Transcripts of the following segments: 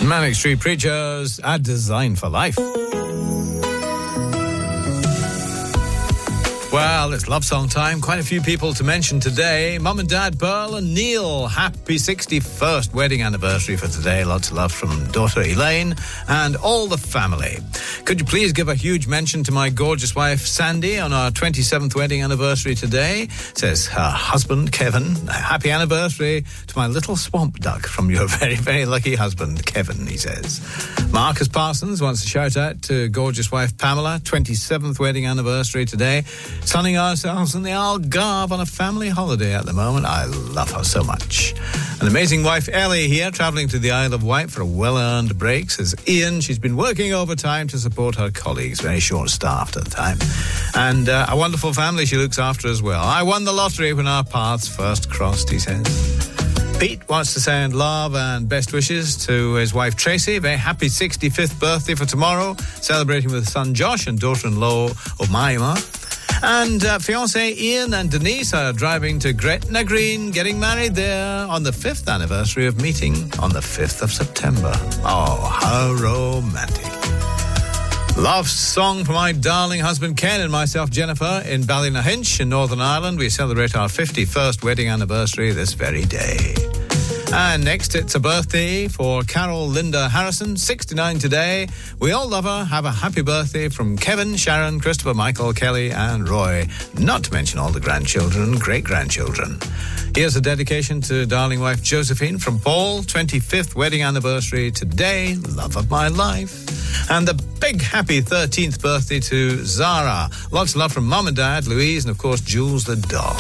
Manic Street Preachers, A Design for Life. Well, it's love song time. Quite a few people to mention today. Mum and Dad, Pearl and Neil. Happy 61st wedding anniversary for today. Lots of love from daughter Elaine and all the family. Could you please give a huge mention to my gorgeous wife, Sandy, on our 27th wedding anniversary today? Says her husband, Kevin. Happy anniversary to my little swamp duck from your very, very lucky husband, Kevin, he says. Marcus Parsons wants a shout out to gorgeous wife, Pamela. 27th wedding anniversary today. Sunning ourselves in the Algarve on a family holiday at the moment. I love her so much. An amazing wife, Ellie, here, travelling to the Isle of Wight for a well-earned break. Says Ian, she's been working overtime to support her colleagues. Very short-staffed at the time. And a wonderful family she looks after as well. I won the lottery when our paths first crossed, he says. Pete wants to send love and best wishes to his wife Tracy. Very happy 65th birthday for tomorrow. Celebrating with son Josh and daughter-in-law Omaima. And fiancé Ian and Denise are driving to Gretna Green, getting married there on the 5th anniversary of meeting on the 5th of September. Oh, how romantic. Love song for my darling husband Ken and myself Jennifer in Ballynahinch in Northern Ireland. We celebrate our 51st wedding anniversary this very day. And next, it's a birthday for Carol Linda Harrison, 69 today. We all love her. Have a happy birthday from Kevin, Sharon, Christopher, Michael, Kelly and Roy. Not to mention all the grandchildren and great-grandchildren. Here's a dedication to darling wife Josephine from Paul. 25th wedding anniversary today. Love of my life. And the big happy 13th birthday to Zara. Lots of love from Mum and Dad, Louise, and of course Jules the dog.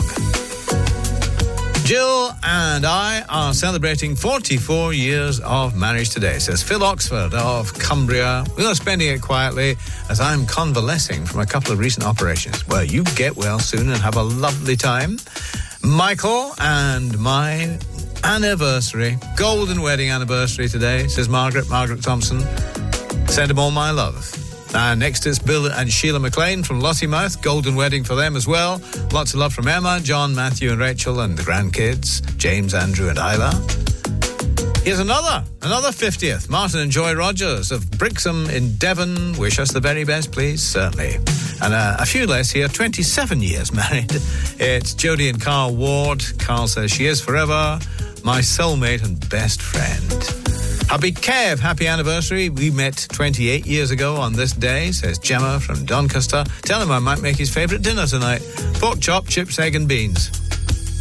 Jill and I are celebrating 44 years of marriage today, says Phil Oxford of Cumbria. We are spending it quietly as I'm convalescing from a couple of recent operations. Well, you get well soon and have a lovely time. Michael and my anniversary, golden wedding anniversary today, says Margaret Thompson. Send them all my love. Next is Bill and Sheila McLean from Lossiemouth. Golden wedding for them as well. Lots of love from Emma, John, Matthew and Rachel and the grandkids, James, Andrew and Isla. Here's another 50th. Martin and Joy Rogers of Brixham in Devon. Wish us the very best, please. Certainly. And a few less here. 27 years married. It's Jodie and Carl Ward. Carl says she is forever my soulmate and best friend. Hubby Kev, happy anniversary. We met 28 years ago on this day, says Gemma from Doncaster. Tell him I might make his favourite dinner tonight. Pork chop, chips, egg and beans.